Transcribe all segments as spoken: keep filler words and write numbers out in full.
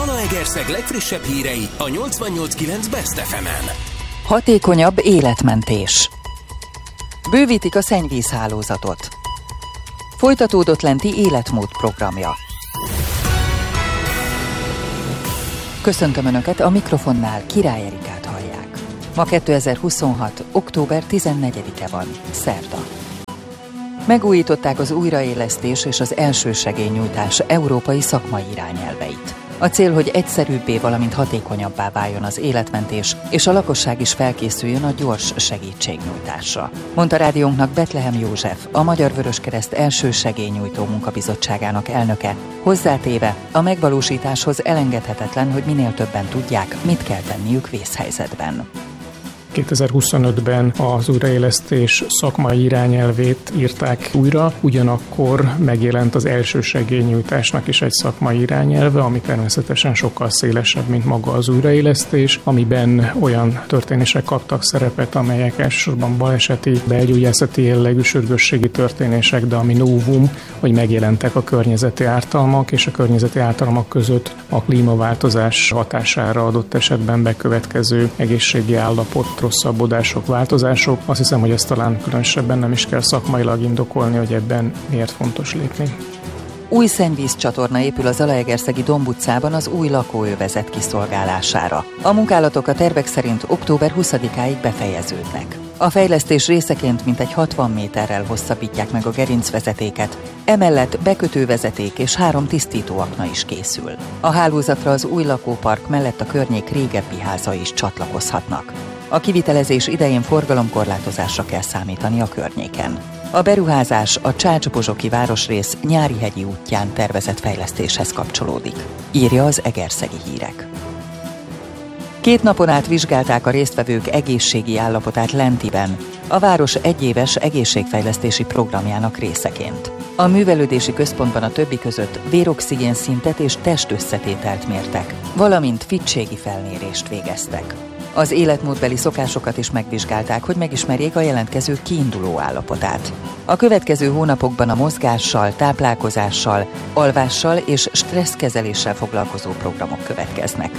Zalaegerszeg legfrissebb hírei a nyolcvannyolc kilenc Best ef emen. Hatékonyabb életmentés. Bővítik a szennyvízhálózatot. Folytatódott lenti életmód programja. Köszöntöm Önöket, a mikrofonnál Király Erikát hallják. Ma kétezer-huszonhat. október tizennegyedike van, szerda. Megújították az újraélesztés és az elsősegélynyújtás európai szakmai irányelveit. A cél, hogy egyszerűbbé, valamint hatékonyabbá váljon az életmentés, és a lakosság is felkészüljön a gyors segítségnyújtásra, mondta rádiónknak Betlehem József, a Magyar Vöröskereszt elsősegélynyújtó munkabizottságának elnöke, hozzátéve, a megvalósításhoz elengedhetetlen, hogy minél többen tudják, mit kell tenniük vészhelyzetben. kétezer-huszonötben az újraélesztés szakmai irányelvét írták újra, ugyanakkor megjelent az elsősegélynyújtásnak is egy szakmai irányelve, ami természetesen sokkal szélesebb, mint maga az újraélesztés, amiben olyan történések kaptak szerepet, amelyek elsősorban baleseti, belgyógyászati jellegű sürgősségi történések, de ami novum, hogy megjelentek a környezeti ártalmak, és a környezeti ártalmak között a klímaváltozás hatására adott esetben bekövetkező egészségi állapot, rosszabbodások, változások. Azt hiszem, hogy ezt talán különösebben nem is kell szakmailag indokolni, hogy ebben miért fontos lépni. Új szennyvízcsatorna épül a Zalaegerszegi Domb utcában az új lakóövezet kiszolgálására. A munkálatok a tervek szerint október huszadikáig befejeződnek. A fejlesztés részeként mintegy hatvan méterrel hosszabbítják meg a gerincvezetéket, emellett bekötővezeték és három tisztítóakna is készül. A hálózatra az új lakópark mellett a környék régebbi házai is csatlakozhatnak. A kivitelezés idején forgalomkorlátozásra kell számítani a környéken. A beruházás a Csács-Bozsoki városrész Nyárihegyi útján tervezett fejlesztéshez kapcsolódik, írja az Egerszegi Hírek. Két napon át vizsgálták a résztvevők egészségi állapotát Lentiben, a város egyéves egészségfejlesztési programjának részeként. A művelődési központban a többi között véroxigén szintet és testösszetételt mértek, valamint fittségi felmérést végeztek. Az életmódbeli szokásokat is megvizsgálták, hogy megismerjék a jelentkezők kiinduló állapotát. A következő hónapokban a mozgással, táplálkozással, alvással és stresszkezeléssel foglalkozó programok következnek.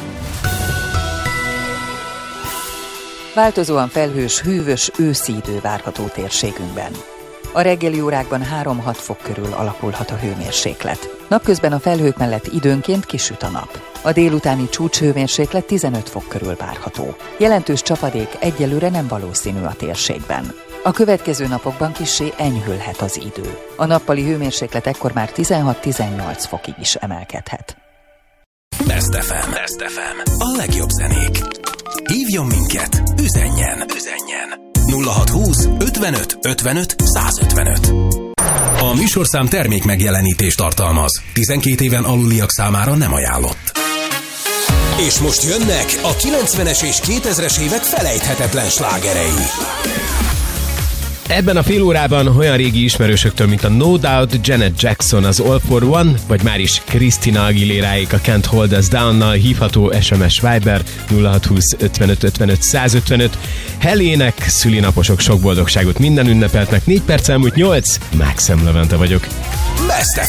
Változóan felhős, hűvös őszi idő várható térségünkben. A reggeli órákban három-hat fok körül alakulhat a hőmérséklet. Napközben a felhők mellett időnként kisüt a nap. A délutáni csúcshőmérséklet tizenöt fok körül várható. Jelentős csapadék egyelőre nem valószínű a térségben. A következő napokban kissé enyhülhet az idő. A nappali hőmérséklet ekkor már tizenhat-tizennyolc fokig is emelkedhet. Best ef em. Best ef em. A legjobb zenék. Hívjon minket, üzenjen, üzenjen. nulla hatszázhúsz ötvenöt ötvenöt százötvenöt. A műsorszám termék megjelenítést tartalmaz. tizenkét éven aluliak számára nem ajánlott. És most jönnek a kilencvenes és kétezres évek felejthetetlen slágerei. Ebben a fél órában olyan régi ismerősöktől, mint a No Doubt, Janet Jackson, az All for One, vagy már is Christina Aguileráék a Can't Hold Us Down-nal hívható es em es Viber nulla hatszázhúsz ötvenöt ötvenöt százötvenöt. Helének, szülinaposok sok boldogságot minden ünnepeltnek. négy perc elmúlt nyolc, Mákszem Levente vagyok. Best ef